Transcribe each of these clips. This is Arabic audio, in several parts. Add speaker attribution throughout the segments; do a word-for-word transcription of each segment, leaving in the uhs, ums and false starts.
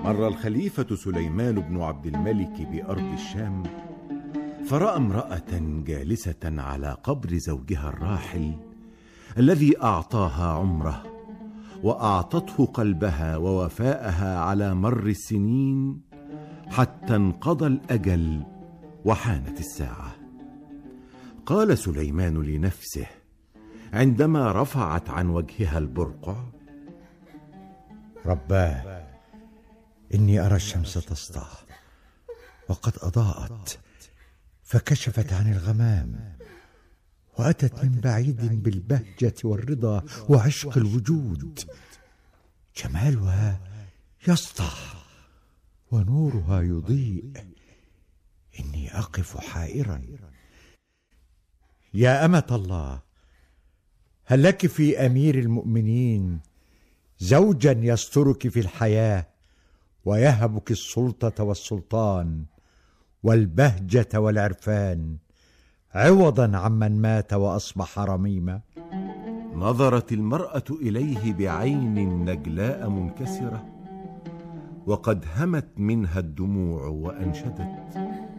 Speaker 1: مر الخليفة سليمان بن عبد الملك بأرض الشام، فرأى امرأة جالسة على قبر زوجها الراحل الذي أعطاها عمره وأعطته قلبها ووفاءها على مر السنين حتى انقضى الأجل وحانت الساعة. قال سليمان لنفسه عندما رفعت عن وجهها البرقع:
Speaker 2: رباه، إني أرى الشمس تسطع وقد أضاءت، فكشفت عن الغمام وأتت من بعيد بالبهجة والرضا وعشق الوجود. جمالها يسطع ونورها يضيء. إني أقف حائرا. يا أمة الله، هل لك في أمير المؤمنين زوجا يسترك في الحياة ويهبك السلطة والسلطان والبهجة والعرفان عوضا عمن مات وأصبح رميما؟
Speaker 1: نظرت المرأة إليه بعين نجلاء منكسرة، وقد همت منها الدموع وأنشدت: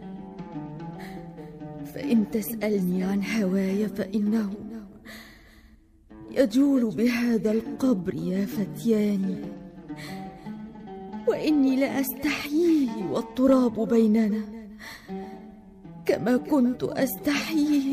Speaker 3: فإن تسألني عن هواي فإنه يجول بهذا القبر يا فتياني، وإني لأستحييه والتراب بيننا كما كنت أستحييه